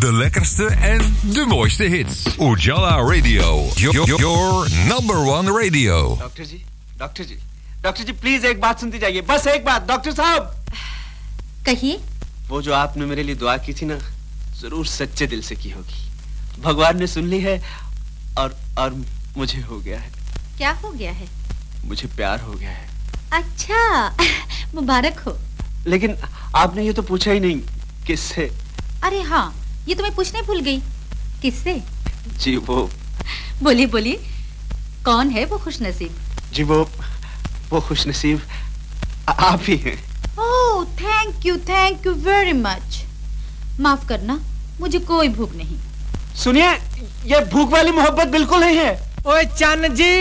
De lekkerste en de mooiste hits. Ujala Radio. Your number one radio. Doctor ji please एक बात सुनती जाइए, बस एक बात। डॉक्टर साहब कहिए। वो जो आपने मेरे लिए दुआ की थी ना, जरूर सच्चे दिल से की होगी। भगवान ने सुन ली है और मुझे हो गया है। क्या हो गया है? मुझे प्यार हो गया है। अच्छा, मुबारक हो। लेकिन आपने ये तो पूछा ही नहीं, किससे? अरे हाँ, ये तो मैं पूछने भूल गई। किससे? जी वो। बोलिए बोलिए, कौन है वो खुशनसीब? जी वो खुशनसीब आप ही हैं। ओह, थैंक यू वेरी मच। माफ करना, मुझे कोई भूख नहीं। सुनिए, ये भूख वाली मोहब्बत बिल्कुल नहीं है। ओए चन्न जी,